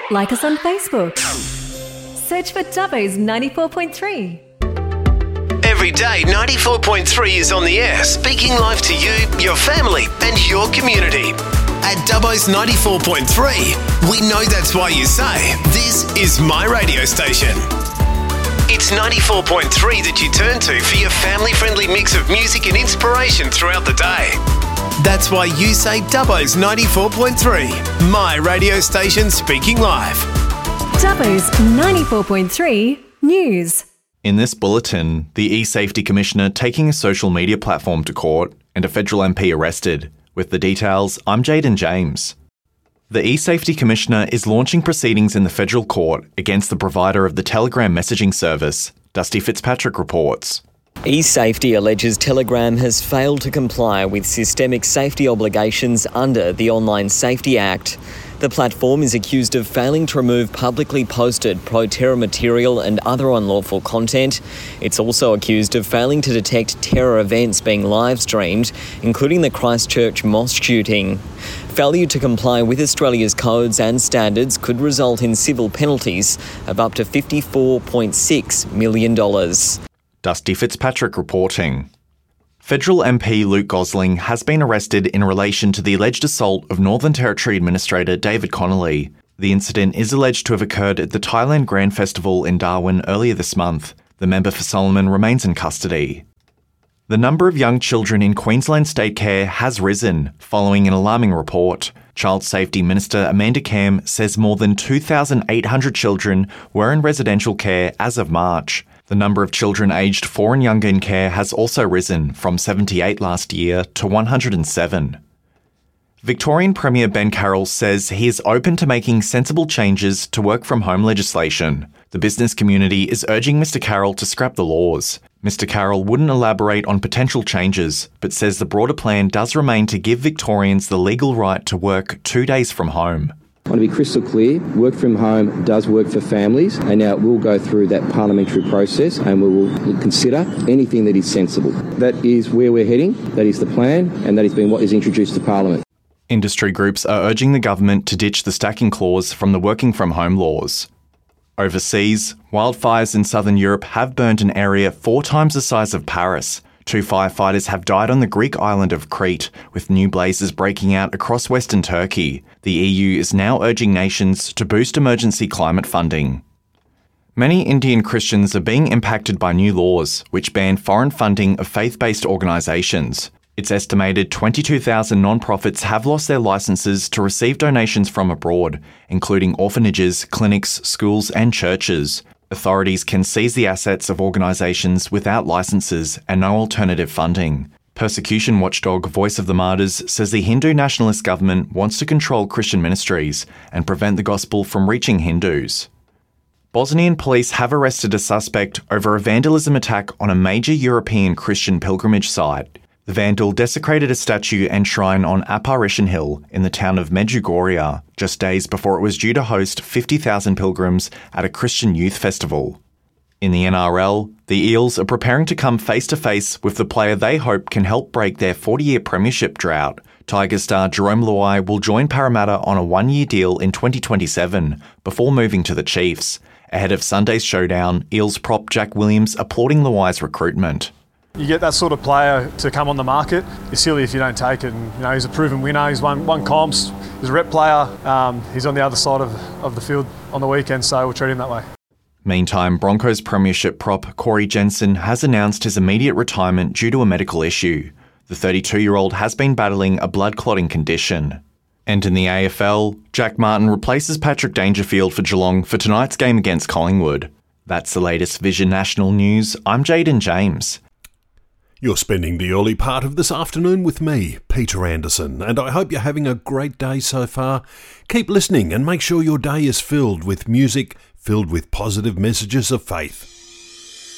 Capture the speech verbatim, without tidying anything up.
Like us on Facebook. Search for Dubbo's ninety-four point three. Every day, ninety-four point three is on the air, speaking live to you, your family, and your community. At Dubbo's ninety-four point three, we know that's why you say, this is my radio station. It's ninety-four point three that you turn to for your family-friendly mix of music and inspiration throughout the day. That's why you say Dubbo's ninety-four point three, my radio station speaking live. Dubbo's ninety-four point three News. In this bulletin, the eSafety Commissioner taking a social media platform to court and a federal M P arrested. With the details, I'm Jaden James. The eSafety Commissioner is launching proceedings in the federal court against the provider of the Telegram messaging service. Dusty Fitzpatrick reports. eSafety alleges Telegram has failed to comply with systemic safety obligations under the Online Safety Act. The platform is accused of failing to remove publicly posted pro-terror material and other unlawful content. It's also accused of failing to detect terror events being live-streamed, including the Christchurch mosque shooting. Failure to comply with Australia's codes and standards could result in civil penalties of up to fifty-four point six million dollars. Dusty Fitzpatrick reporting. Federal M P Luke Gosling has been arrested in relation to the alleged assault of Northern Territory Administrator David Connolly. The incident is alleged to have occurred at the Thailand Grand Festival in Darwin earlier this month. The member for Solomon remains in custody. The number of young children in Queensland State Care has risen following an alarming report. Child Safety Minister Amanda Cam says more than two thousand eight hundred children were in residential care as of March. The number of children aged four and younger in care has also risen from seventy-eight last year to one hundred seven. Victorian Premier Ben Carroll says he is open to making sensible changes to work-from-home legislation. The business community is urging Mr Carroll to scrap the laws. Mr Carroll wouldn't elaborate on potential changes, but says the broader plan does remain to give Victorians the legal right to work two days from home. I want to be crystal clear, work from home does work for families, and now we'll go through that parliamentary process and we will consider anything that is sensible. That is where we're heading, that is the plan, and that has been what is introduced to Parliament. Industry groups are urging the government to ditch the stacking clause from the working from home laws. Overseas, wildfires in southern Europe have burned an area four times the size of Paris. Two firefighters have died on the Greek island of Crete, with new blazes breaking out across western Turkey. The E U is now urging nations to boost emergency climate funding. Many Indian Christians are being impacted by new laws, which ban foreign funding of faith-based organisations. It's estimated twenty-two thousand non-profits have lost their licences to receive donations from abroad, including orphanages, clinics, schools and churches. Authorities can seize the assets of organisations without licences and no alternative funding. Persecution watchdog Voice of the Martyrs says the Hindu nationalist government wants to control Christian ministries and prevent the gospel from reaching Hindus. Bosnian police have arrested a suspect over a vandalism attack on a major European Christian pilgrimage site. The vandal desecrated a statue and shrine on Apparition Hill in the town of Medjugorje, just days before it was due to host fifty thousand pilgrims at a Christian youth festival. In the N R L, the Eels are preparing to come face-to-face with the player they hope can help break their forty-year premiership drought. Tiger star Jerome Luai will join Parramatta on a one-year deal in twenty twenty-seven before moving to the Chiefs. Ahead of Sunday's showdown, Eels prop Jack Williams applauding Luai's recruitment. You get that sort of player to come on the market, you're silly if you don't take it. And, you know, he's a proven winner, he's won, won comps, he's a rep player, um, he's on the other side of, of the field on the weekend, so we'll treat him that way. Meantime, Broncos premiership prop Corey Jensen has announced his immediate retirement due to a medical issue. The thirty-two-year-old has been battling a blood clotting condition. And in the A F L, Jack Martin replaces Patrick Dangerfield for Geelong for tonight's game against Collingwood. That's the latest Vision National News. I'm Jaden James. You're spending the early part of this afternoon with me, Peter Anderson, and I hope you're having a great day so far. Keep listening and make sure your day is filled with music, filled with positive messages of faith.